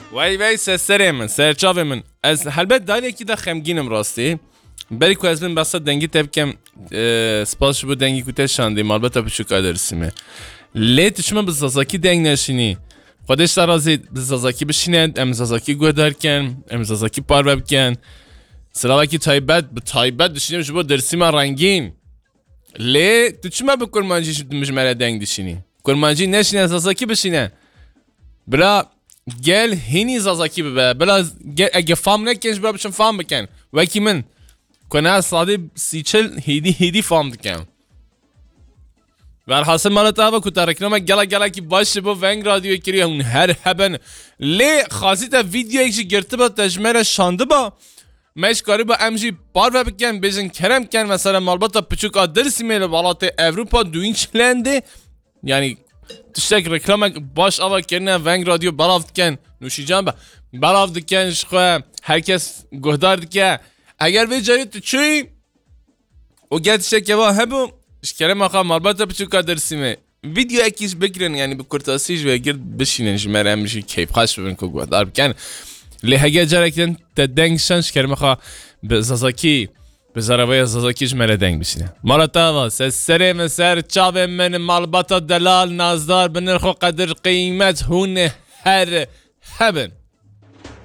وای سر من سرچاو من از هلبت داری کی دا خمگینم راستی بری کو از من بس دنگی تب کم سپاس بود دنگی کوته شاندی البته بچوک ادرسیمه لیت شما به زازاکی دنگ نشینی خودش ترازی به زازاکی بشینند ام زازاکی گودار کن ام زازاکی پارو کن سلاکی تایبت به تایبت بشینیم شما درسیم رنگین لی تو چما به کرمانجی مش مره دنگ دشینی کرمانجی نشینه زازاکی بشینه بلا گل هینی زازاکی ببه بلا اگه فام نکنش بلا بشن فام بکن وکی من کنه ساده سیچل هیدی فام بکن والحاصل مالت آوا کتارکنامه گلا کی باشه با ونگ رادیو کریه اون هر هبن لی خاصی تا ویدیو ایشی گرته با تجمهر شانده با مش کاری با امجی بار و بکن بیشن کرم کن مثلا مالباتا پچوک آدرسی میل بالات اوروپا دوینچ لنده یعنی تشتک رکلام باش آوا کرنه ونگ رادیو برافت کن نوشی جان با برافت کن شخواه هرکس گهدار که اگر وی جایی تو چوی و گتشه که با هبو شکرم آخه مالباتا پچوکا درسیمه ویدیو اکیش بگیرن یعنی به کرتاسیش و اگر بشیننش مرم میشه کیف خاش ببین که گوهدار بکن لحگه جارکتن تدنگشن شکرم آخه به زازاکی به زرابای زازاکیش مره دنگ بشینه مالتا سر سر چاو من مالباتا دلال نازدار بنرخو قدر قیمت هون هر هبن